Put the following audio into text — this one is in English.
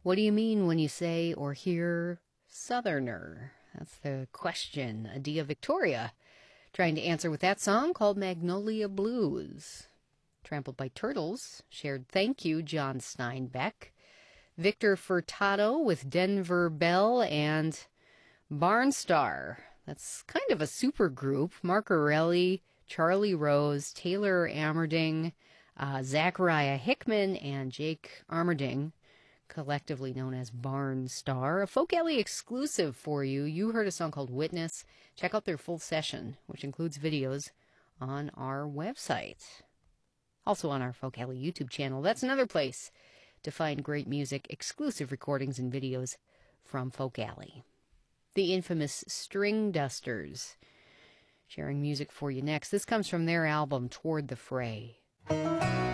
What do you mean when you say or hear Southerner? That's the question Adia Victoria trying to answer with that song called Magnolia Blues. Trampled by Turtles shared Thank You, John Steinbeck. Victor Furtado with Denver Bell and Barnstar. That's kind of a super group. Mark Orelli, Charlie Rose, Taylor Amerding, Zachariah Hickman, and Jake Armerding, collectively known as Barnstar. A Folk Alley exclusive for you. You heard a song called Witness. Check out their full session, which includes videos, on our website. Also on our Folk Alley YouTube channel. That's another place to find great music, exclusive recordings, and videos from Folk Alley. The infamous String Dusters sharing music for you next. This comes from their album, Toward the Fray.